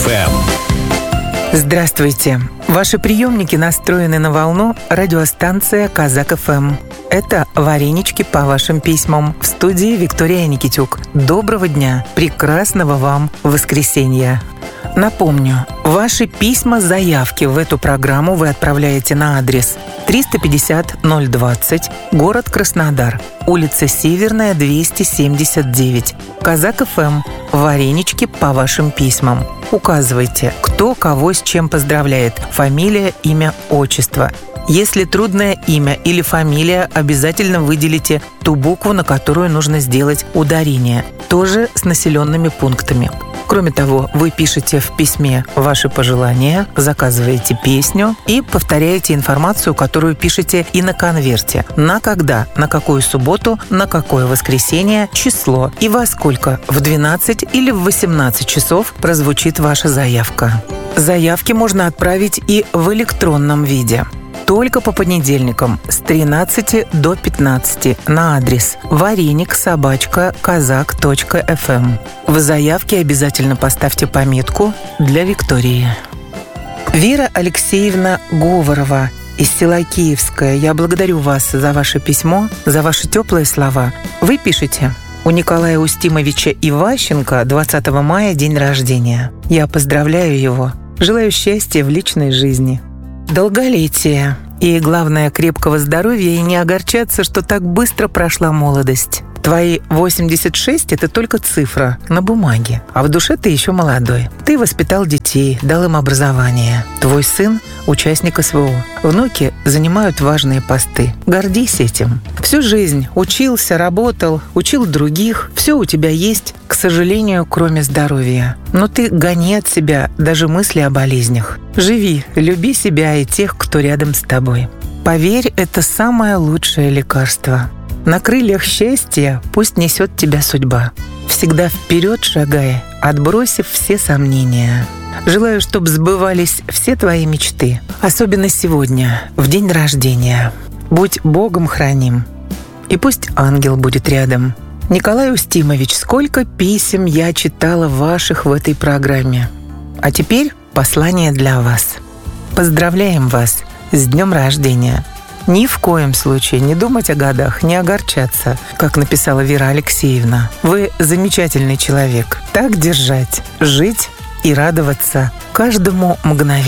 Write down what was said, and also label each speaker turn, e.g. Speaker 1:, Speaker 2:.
Speaker 1: FM.
Speaker 2: Здравствуйте. Ваши приемники настроены на волну радиостанция Казак ФМ. Это «Варенички по вашим письмам». В студии Виктория Никитюк. Доброго дня, прекрасного вам воскресенья. Напомню, ваши письма-заявки в эту программу вы отправляете на адрес 350-020, город Краснодар, улица Северная, 279, Казак ФМ, «Варенички по вашим письмам». Указывайте, кто кого с чем поздравляет, фамилия, имя, отчество. Если трудное имя или фамилия, обязательно выделите ту букву, на которую нужно сделать ударение, тоже с населенными пунктами. Кроме того, вы пишете в письме ваши пожелания, заказываете песню и повторяете информацию, которую пишете и на конверте. На когда, на какую субботу, на какое воскресенье, число и во сколько, в 12 или в 18 часов прозвучит ваша заявка. Заявки можно отправить и в электронном виде. Только по понедельникам с 13 до 15 на адрес varenik@kazak.fm. В заявке обязательно поставьте пометку «Для Виктории». Вера Алексеевна Говорова из села Киевское. Я благодарю вас за ваше письмо, за ваши теплые слова. Вы пишете: у Николая Устимовича Иващенко 20 мая день рождения. Я поздравляю его. Желаю счастья в личной жизни, долголетия и, главное, крепкого здоровья и не огорчаться, что так быстро прошла молодость. Твои 86 – это только цифра на бумаге, а в душе ты еще молодой. Ты воспитал детей, дал им образование. Твой сын – участник СВО. Внуки занимают важные посты. Гордись этим. Всю жизнь учился, работал, учил других. Все у тебя есть, к сожалению, кроме здоровья. Но ты гони от себя даже мысли о болезнях. Живи, люби себя и тех, кто рядом с тобой. Поверь, это самое лучшее лекарство. На крыльях счастья пусть несет тебя судьба. Всегда вперед шагай, отбросив все сомнения. Желаю, чтобы сбывались все твои мечты. Особенно сегодня, в день рождения. Будь Богом храним. И пусть ангел будет рядом. Николай Устимович, сколько писем я читала ваших в этой программе. А теперь послание для вас. Поздравляем вас с днем рождения. Ни в коем случае не думать о годах, не огорчаться, как написала Вера Алексеевна. Вы замечательный человек. Так держать, жить и радоваться каждому мгновению.